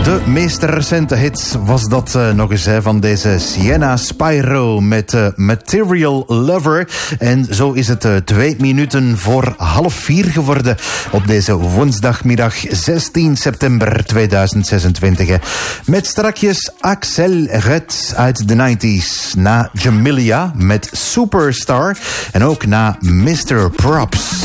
De meest recente hit was dat nog eens van deze Sienna Spyro met Material Lover. En zo is het 2 minuten voor 3:30 geworden op deze woensdagmiddag 16 september 2026. Met strakjes Axel Red uit de 90s. Na Jamilia met Superstar. En ook na Mr. Props.